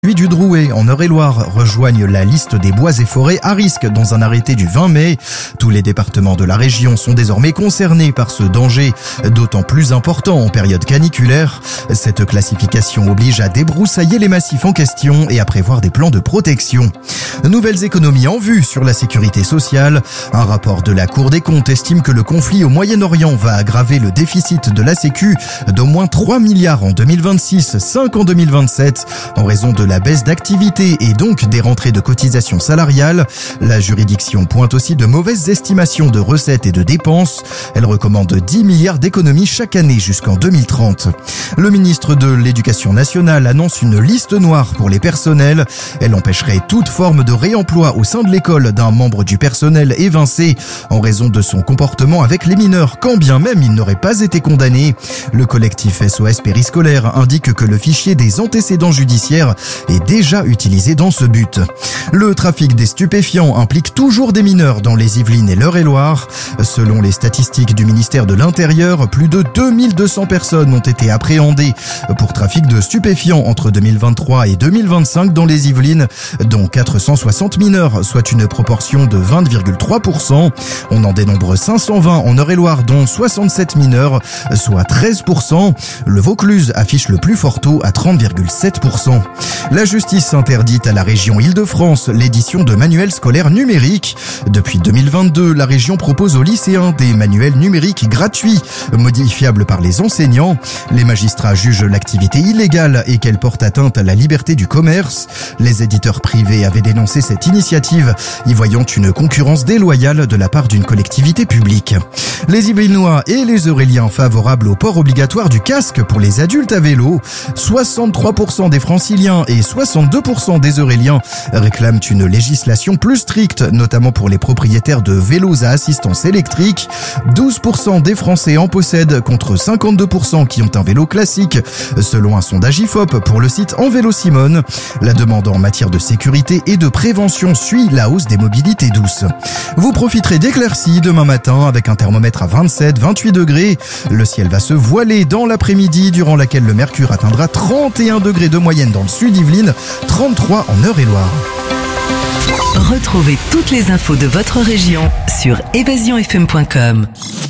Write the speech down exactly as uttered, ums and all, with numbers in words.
Puis du Drouet, en Eure-et-Loire, rejoignent la liste des bois et forêts à risque dans un arrêté du vingt mai. Tous les départements de la région sont désormais concernés par ce danger, d'autant plus important en période caniculaire. Cette classification oblige à débroussailler les massifs en question et à prévoir des plans de protection. Nouvelles économies en vue sur la sécurité sociale. Un rapport de la Cour des comptes estime que le conflit au Moyen-Orient va aggraver le déficit de la Sécu d'au moins trois milliards en deux mille vingt-six, cinq en deux mille vingt-sept, en raison de la baisse d'activité et donc des rentrées de cotisations salariales. La juridiction pointe aussi de mauvaises estimations de recettes et de dépenses. Elle recommande dix milliards d'économies chaque année jusqu'en deux mille trente. Le ministre de l'Éducation nationale annonce une liste noire pour les personnels. Elle empêcherait toute forme de réemploi au sein de l'école d'un membre du personnel évincé en raison de son comportement avec les mineurs, quand bien même il n'aurait pas été condamné. Le collectif S O S Périscolaire indique que le fichier des antécédents judiciaires est déjà utilisé dans ce but. Le trafic des stupéfiants implique toujours des mineurs dans les Yvelines et l'Eure-et-Loire. Selon les statistiques du ministère de l'Intérieur, plus de deux mille deux cents personnes ont été appréhendées pour trafic de stupéfiants entre deux mille vingt-trois et deux mille vingt-cinq dans les Yvelines, dont quatre cent soixante mineurs, soit une proportion de vingt virgule trois pour cent. On en dénombre cinq cent vingt en Eure-et-Loire, dont soixante-sept mineurs, soit treize pour cent. Le Vaucluse affiche le plus fort taux à trente virgule sept pour cent. La justice interdit à la région Île-de-France l'édition de manuels scolaires numériques. Depuis deux mille vingt-deux, la région propose aux lycéens des manuels numériques gratuits, modifiables par les enseignants. Les magistrats jugent l'activité illégale et qu'elle porte atteinte à la liberté du commerce. Les éditeurs privés avaient dénoncé cette initiative, y voyant une concurrence déloyale de la part d'une collectivité publique. Les Yvelinois et les Euréliens favorables au port obligatoire du casque pour les adultes à vélo. soixante-trois pour cent des Franciliens et soixante-deux pour cent des Euréliens réclament une législation plus stricte, notamment pour les propriétaires de vélos à assistance électrique. douze pour cent des Français en possèdent contre cinquante-deux pour cent qui ont un vélo classique, selon un sondage I F O P pour le site En Vélo Simone. La demande en matière de sécurité et de prévention suit la hausse des mobilités douces. Vous profiterez d'éclaircies demain matin avec un thermomètre à vingt-sept à vingt-huit degrés. Le ciel va se voiler dans l'après-midi, durant laquelle le mercure atteindra trente et un degrés de moyenne dans le sud Yvelines, trente-trois en Eure-et-Loire. Retrouvez toutes les infos de votre région sur évasion f m point com.